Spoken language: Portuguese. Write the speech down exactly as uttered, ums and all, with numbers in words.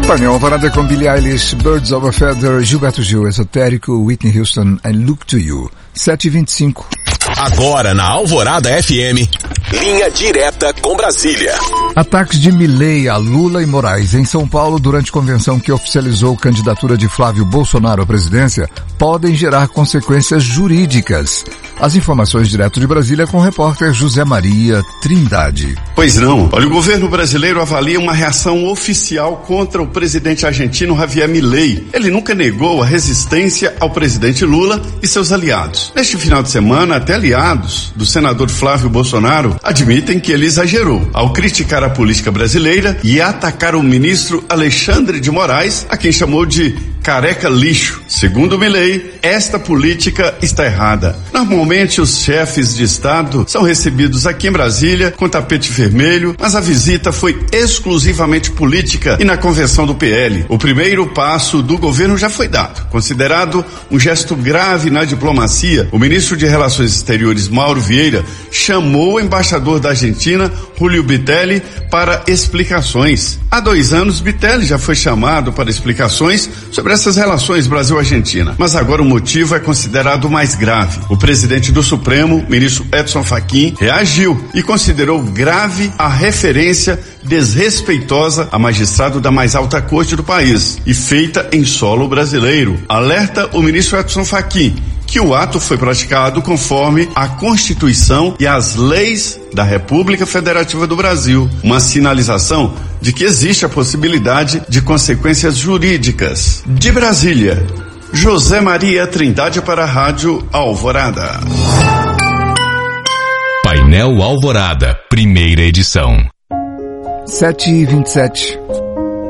Painel Alvorada com Billie Eilish, Birds of a Feather, Gilberto Gil, Esotérico, Whitney Houston, I Look to You. sete e vinte e cinco. Agora na Alvorada F M, linha direta com Brasília. Ataques de Milei a Lula e Moraes em São Paulo durante convenção que oficializou candidatura de Flávio Bolsonaro à presidência podem gerar consequências jurídicas. As informações direto de Brasília com o repórter José Maria Trindade. Pois não. Olha, o governo brasileiro avalia uma reação oficial contra o presidente argentino Javier Milei. Ele nunca negou a resistência ao presidente Lula e seus aliados. Neste final de semana, até aliados do senador Flávio Bolsonaro admitem que ele exagerou ao criticar a política brasileira e atacar o ministro Alexandre de Moraes, a quem chamou de careca lixo. Segundo Milei, esta política está errada. Normalmente os chefes de Estado são recebidos aqui em Brasília com tapete vermelho, mas a visita foi exclusivamente política e na convenção do P L. O primeiro passo do governo já foi dado. Considerado um gesto grave na diplomacia, o ministro de Relações Exteriores, Mauro Vieira, chamou o embaixador da Argentina, Julio Bitelli, para explicações. Há dois anos, Bitelli já foi chamado para explicações sobre essas relações Brasil-Argentina. Mas agora o motivo é considerado mais grave. O presidente do Supremo, ministro Edson Fachin, reagiu e considerou grave a referência desrespeitosa a magistrado da mais alta corte do país e feita em solo brasileiro. Alerta o ministro Edson Fachin que o ato foi praticado conforme a Constituição e as leis da República Federativa do Brasil. Uma sinalização de que existe a possibilidade de consequências jurídicas. De Brasília, José Maria Trindade para a Rádio Alvorada. Painel Alvorada, primeira edição. sete e vinte e sete.